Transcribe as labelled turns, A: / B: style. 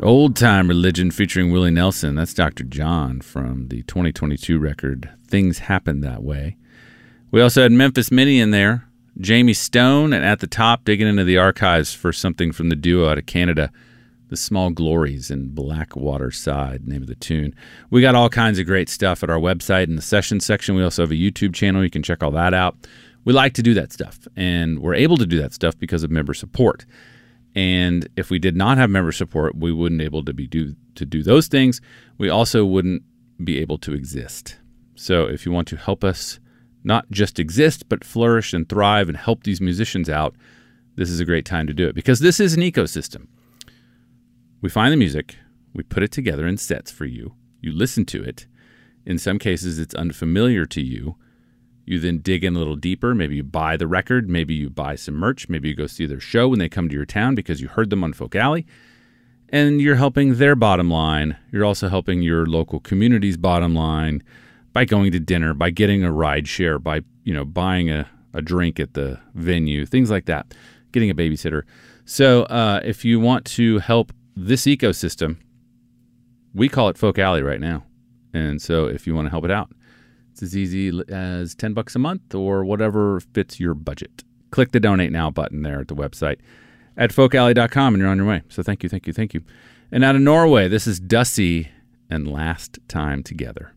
A: Old Time Religion featuring Willie Nelson. That's Dr. John from the 2022 record, Things Happen That Way. We also had Memphis Minnie in there, Jamie Stone, and at the top, digging into the archives for something from the duo out of Canada, The Small Glories in Blackwater Side, name of the tune. We got all kinds of great stuff at our website in the sessions section. We also have a YouTube channel. You can check all that out. We like to do that stuff, and we're able to do that stuff because of member support. And if we did not have member support, we wouldn't able to do those things. We also wouldn't be able to exist. So if you want to help us not just exist, but flourish and thrive and help these musicians out, this is a great time to do it, because this is an ecosystem. We find the music, we put it together in sets for you, you listen to it. In some cases, it's unfamiliar to you. You then dig in a little deeper. Maybe you buy the record, maybe you buy some merch, maybe you go see their show when they come to your town because you heard them on Folk Alley, and you're helping their bottom line. You're also helping your local community's bottom line by going to dinner, by getting a ride share, by buying a drink at the venue, things like that, getting a babysitter. So if you want to help this ecosystem, we call it Folk Alley right now. And so if you want to help it out, it's as easy as $10 a month or whatever fits your budget. Click the Donate Now button there at the website at folkalley.com and you're on your way. So thank you. And out of Norway, this is Dussie and Last Time Together.